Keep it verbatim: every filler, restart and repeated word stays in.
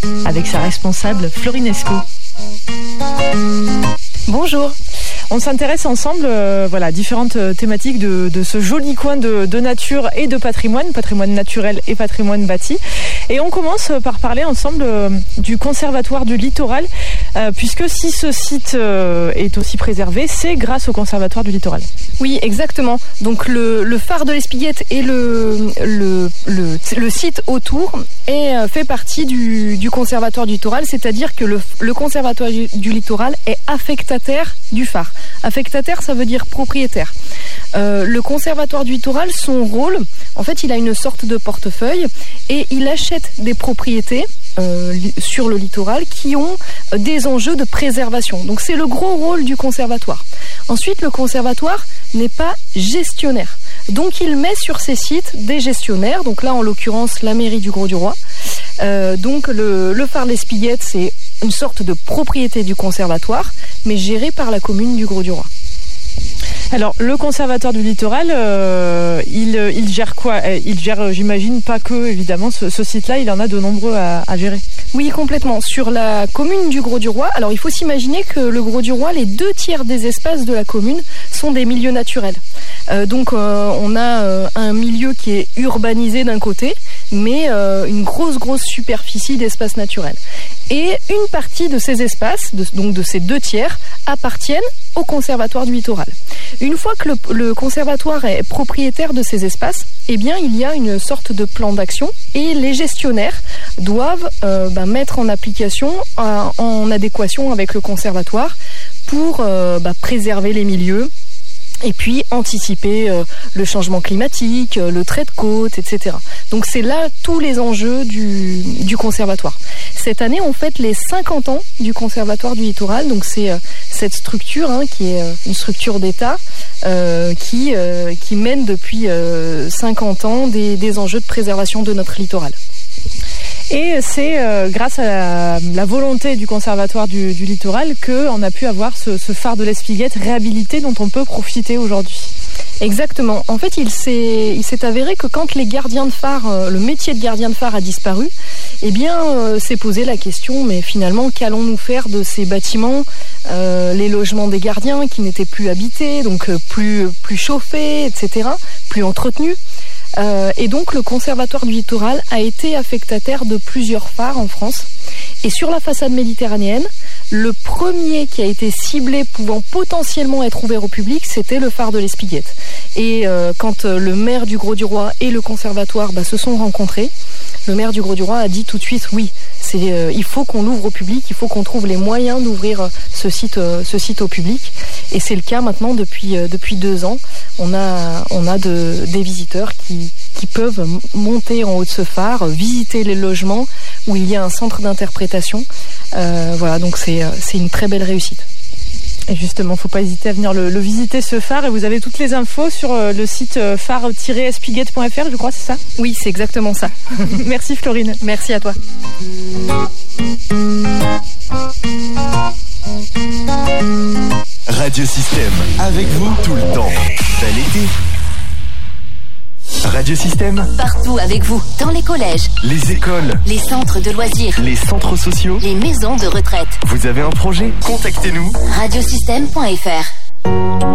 avec sa responsable Florine Esco. Bonjour. On s'intéresse ensemble euh, voilà, à différentes euh, thématiques de, de ce joli coin de, de nature et de patrimoine, patrimoine naturel et patrimoine bâti. Et on commence par parler ensemble euh, du Conservatoire du Littoral, euh, puisque si ce site euh, est aussi préservé, c'est grâce au Conservatoire du Littoral. Oui, exactement. Donc le, le phare de l'Espiguette et le, le, le, le site autour est, fait partie du, du Conservatoire du Littoral, c'est-à-dire que le, le Conservatoire du, du Littoral est affectataire du phare. Affectataire, ça veut dire propriétaire. Euh, le Conservatoire du Littoral, son rôle, en fait, il a une sorte de portefeuille et il achète des propriétés euh, sur le littoral qui ont des enjeux de préservation. Donc c'est le gros rôle du Conservatoire. Ensuite, le Conservatoire n'est pas gestionnaire. Donc il met sur ses sites des gestionnaires, donc là en l'occurrence la mairie du Grau-du-Roi. Euh, donc le, le phare l'Espiguette, c'est une sorte de propriété du Conservatoire, mais gérée par la commune du Grau-du-Roi. Alors, le Conservatoire du Littoral, euh, il, il gère quoi ? Il gère, j'imagine, pas que, évidemment, ce, ce site-là, il en a de nombreux à, à gérer. Oui, complètement. Sur la commune du Grau-du-Roi, alors il faut s'imaginer que le Grau-du-Roi, les deux tiers des espaces de la commune sont des milieux naturels. Euh, donc, euh, on a euh, un milieu qui est urbanisé d'un côté, mais euh, une grosse, grosse superficie d'espaces naturels. Et une partie de ces espaces, de, donc de ces deux tiers, appartiennent au Conservatoire du Littoral. Une fois que le, le conservatoire est propriétaire de ces espaces, eh bien, il y a une sorte de plan d'action et les gestionnaires doivent euh, bah, mettre en application, euh, en adéquation avec le conservatoire pour euh, bah, préserver les milieux et puis anticiper euh, le changement climatique, euh, le trait de côte, et cetera. Donc c'est là tous les enjeux du, du conservatoire. Cette année, on fête les cinquante ans du Conservatoire du Littoral, donc c'est euh, cette structure hein, qui est euh, une structure d'État euh, qui, euh, qui mène depuis euh, cinquante ans des, des enjeux de préservation de notre littoral. Et c'est euh, grâce à la, la volonté du Conservatoire du, du Littoral qu'on a pu avoir ce, ce phare de l'Espiguette réhabilité dont on peut profiter aujourd'hui. Exactement. En fait, il s'est, il s'est avéré que quand les gardiens de phare, euh, le métier de gardien de phare a disparu, eh bien, euh, s'est posé la question, mais finalement, qu'allons-nous faire de ces bâtiments, euh, les logements des gardiens qui n'étaient plus habités, donc euh, plus, plus chauffés, et cetera, plus entretenus. Euh, et donc le Conservatoire du Littoral a été affectataire de plusieurs phares en France. Et sur la façade méditerranéenne, le premier qui a été ciblé pouvant potentiellement être ouvert au public, c'était le phare de l'Espiguette. Et euh, quand euh, le maire du Grau-du-Roi et le Conservatoire bah, se sont rencontrés, le maire du Grau-du-Roi a dit tout de suite oui, c'est, euh, il faut qu'on l'ouvre au public, il faut qu'on trouve les moyens d'ouvrir euh, ce site, euh, ce site au public. Et c'est le cas maintenant depuis, euh, depuis deux ans. On a, on a de, des visiteurs qui, qui peuvent monter en haut de ce phare, visiter les logements où il y a un centre d'interprétation. Euh, voilà, donc c'est, c'est une très belle réussite. Et justement, il ne faut pas hésiter à venir le, le visiter, ce phare. Et vous avez toutes les infos sur le site phare tiret espiguette point f r, je crois, c'est ça ? Oui, c'est exactement ça. Merci Florine. Merci à toi. Radio Système, avec vous tout le temps. Bel été. Radio Système, partout avec vous, dans les collèges, les écoles, les centres de loisirs, les centres sociaux, les maisons de retraite. Vous avez un projet ? Contactez-nous. radio système point f r